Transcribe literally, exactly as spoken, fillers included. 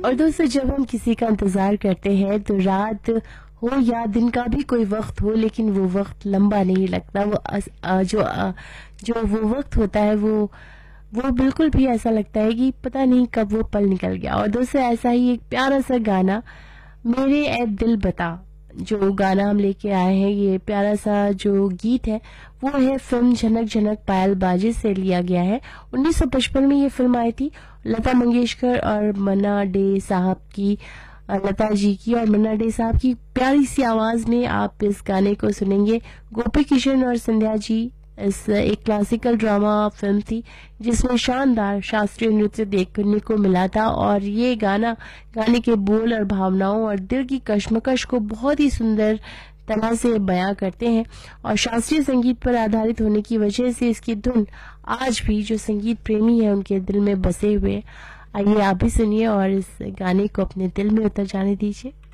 और दोस्तों, जब हम किसी का इंतजार करते हैं तो रात हो या दिन का भी कोई वक्त हो, लेकिन वो वक्त लंबा नहीं लगता। वो अस, आ, जो आ, जो वो वक्त होता है वो वो बिल्कुल भी ऐसा लगता है कि पता नहीं कब वो पल निकल गया। और दोस्तों, ऐसा ही एक प्यारा सा गाना, मेरे ए दिल बता, जो गाना हम लेके आए हैं, ये प्यारा सा जो गीत है वो है फिल्म झनक झनक पायल बाजे से लिया गया है। उन्नीस सौ पचपन में ये फिल्म आई थी। लता मंगेशकर और मन्ना डे साहब की, लता जी की और मन्ना डे साहब की प्यारी सी आवाज में आप इस गाने को सुनेंगे। गोपी किशन और संध्या जी, इस एक क्लासिकल ड्रामा फिल्म थी जिसमें शानदार शास्त्रीय नृत्य देखने को मिला था। और ये गाना, गाने के बोल और भावनाओं और दिल की कश्मकश को बहुत ही सुंदर तरह से बयां करते हैं। और शास्त्रीय संगीत पर आधारित होने की वजह से इसकी धुन आज भी जो संगीत प्रेमी है उनके दिल में बसे हुए। आइए आप भी सुनिए और इस गाने को अपने दिल में उतर जाने दीजिए।